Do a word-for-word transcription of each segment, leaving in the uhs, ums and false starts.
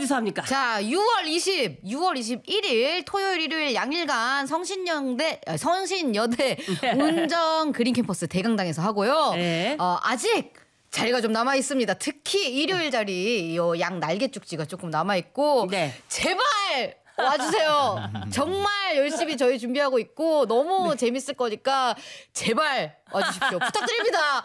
어디서 합니까? 자, 유월 이십, 유월 이십일일 토요일 일요일 양일간 성신여대 성신여대 네. 운정 그린 캠퍼스 대강당에서 하고요. 네. 어, 아직 자리가 좀 남아 있습니다. 특히 일요일 자리 요 양 날개죽지가 조금 남아 있고 네. 제발 와주세요. 정말 열심히 저희 준비하고 있고 너무 네. 재밌을 거니까 제발 와주십시오. 부탁드립니다.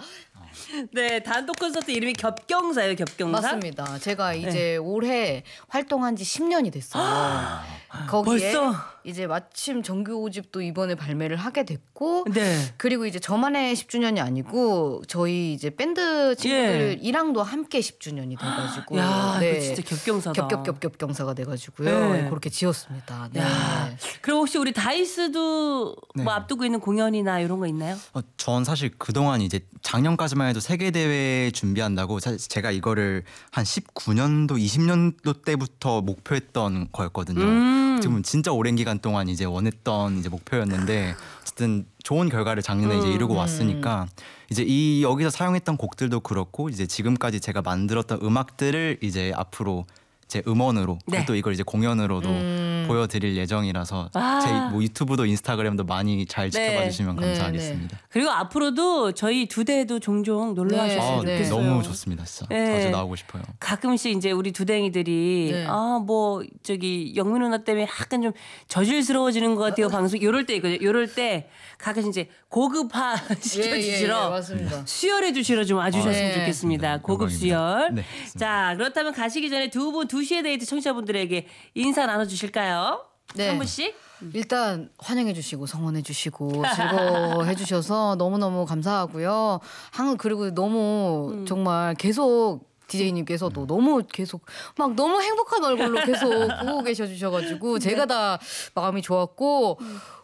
네, 단독 콘서트 이름이 겹경사예요, 겹경사. 맞습니다. 제가 이제 네. 올해 활동한 지 십 년이 됐어요. 거기에 벌써? 이제 마침 정규 오 집도 이번에 발매를 하게 됐고 네. 그리고 이제 저만의 십 주년이 아니고 저희 이제 밴드 친구들이랑도 예. 함께 십 주년이 돼가지고 야, 네. 이거 진짜 겹경사다. 겹겹겹겹경사가 돼가지고요. 네. 그렇게 지었습니다. 네. 그리고 혹시 우리 다이스도 네. 뭐 앞두고 있는 공연이나 이런 거 있나요? 어, 전 사실 그동안 이제 작년까지만 해도 세계대회 준비한다고 사실 제가 이거를 한 십구 년도, 이십 년도 때부터 목표했던 거였거든요. 음. 지금 진짜 오랜 기간 동안 이제 원했던 이제 목표였는데 어쨌든 좋은 결과를 작년에 음. 이제 이루고 왔으니까 이제 이 여기서 사용했던 곡들도 그렇고 이제 지금까지 제가 만들었던 음악들을 이제 앞으로 제 음원으로 네. 또 이걸 이제 공연으로도 음. 보여드릴 예정이라서 아. 제 뭐 유튜브도 인스타그램도 많이 잘 지켜봐 네. 주시면 네, 감사하겠습니다. 네. 그리고 앞으로도 저희 두 대도 종종 놀러 네. 와주셨으면 아, 좋겠어요. 너무 좋습니다, 진짜. 네. 자주 나오고 싶어요. 가끔씩 이제 우리 두댕이들이 네. 아 뭐 저기 영민 누나 때문에 약간 좀 저질스러워지는 것 같아요 방송 이럴 때 있거든요. 이럴 때 가끔 이제 고급화 시켜주시러 예, 예, 예, 맞습니다. 수혈해 주시러 좀 와주셨으면 네. 좋겠습니다. 고급 영광입니다. 수혈. 네, 자 그렇다면 가시기 전에 두 분 두 시에 데이트 청취자분들에게 인사 나눠주실까요? 네. 한 분씩. 일단 환영해 주시고 성원해 주시고 즐거워해 주셔서 너무너무 감사하고요. 항 그리고 너무 음. 정말 계속 디제이님께서도 너무 계속 막 너무 행복한 얼굴로 계속 보고 계셔 주셔가지고 제가 다 마음이 좋았고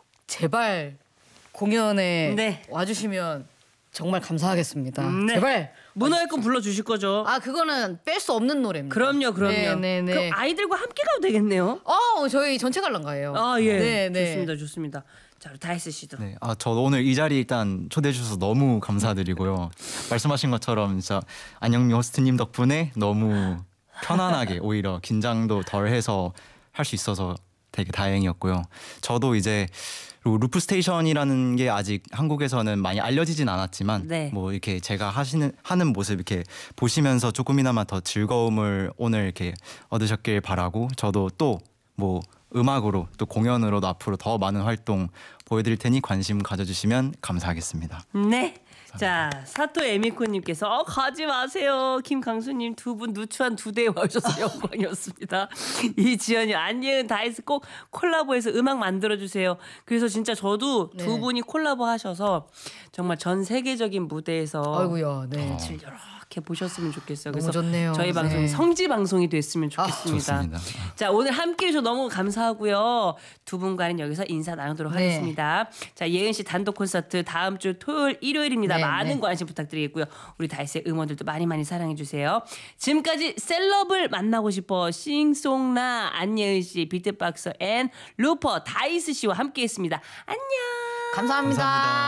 제발 공연에 네. 와주시면 정말 감사하겠습니다. 네. 제발. 문화의 꿈 불러주실 거죠? 아 그거는 뺄 수 없는 노래입니다. 그럼요, 그럼요. 네, 네, 네. 그럼 아이들과 함께 가도 되겠네요. 어 저희 전체 관람가예요. 아 예, 네, 네. 좋습니다, 좋습니다. 자, 우리 다이스 씨도. 네, 아, 저 오늘 이 자리 일단 초대해 주셔서 너무 감사드리고요. 말씀하신 것처럼 진짜 안영미 호스트님 덕분에 너무 편안하게 오히려 긴장도 덜해서 할 수 있어서 되게 다행이었고요. 저도 이제 루프 스테이션이라는 게 아직 한국에서는 많이 알려지진 않았지만 네. 뭐 이렇게 제가 하시는 하는 모습 이렇게 보시면서 조금이나마 더 즐거움을 오늘 이렇게 얻으셨길 바라고 저도 또 뭐 음악으로 또 공연으로도 앞으로 더 많은 활동 보여드릴 테니 관심 가져주시면 감사하겠습니다. 네. 자, 사토 에미코님께서 어, 가지 마세요. 김강수님 두 분 누추한 두 대에 와주셔서 영광이었습니다. 이지연이 안예은 다이스 꼭 콜라보해서 음악 만들어주세요. 그래서 진짜 저도 네. 두 분이 콜라보 하셔서 정말 전 세계적인 무대에서 아이고야, 네. 빛을 이렇게 보셨으면 좋겠어요. 너무 그래서 좋네요. 저희 방송이 네. 성지 방송이 됐으면 아, 좋겠습니다. 좋습니다. 자, 오늘 함께해 주셔서 너무 감사하고요. 두 분과는 여기서 인사 나누도록 네. 하겠습니다. 자, 예은 씨 단독 콘서트 다음 주 토요일, 일요일입니다. 네, 많은 네. 관심 부탁드리겠고요. 우리 다이스의 음원들도 많이 많이 사랑해 주세요. 지금까지 셀럽을 만나고 싶어 싱송나 안예은 씨, 비트박서 앤 루퍼 다이스 씨와 함께했습니다. 안녕. 감사합니다.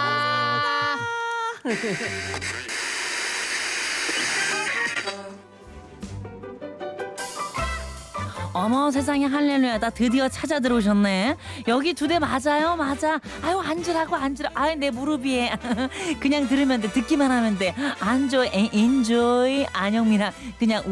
감사합니다. 어머 세상에 할렐루야 나 드디어 찾아 들어오셨네. 여기 두 대 맞아요 맞아. 아유 앉으라고 앉으라. 아유 내 무릎이에. 그냥 들으면 돼 듣기만 하면 돼. 안조 엔조이 안영미랑 그냥